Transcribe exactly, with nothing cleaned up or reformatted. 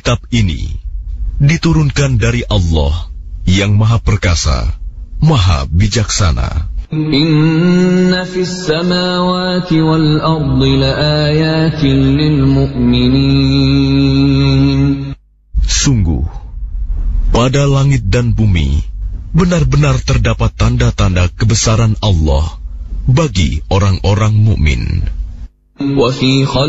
kitab ini diturunkan dari Allah yang Maha Perkasa, Maha Bijaksana. Inna fis samawati wal ardi laayatin lil mu'minin. Sungguh, pada langit dan bumi benar-benar terdapat tanda-tanda kebesaran Allah bagi orang-orang mukmin. Wa fi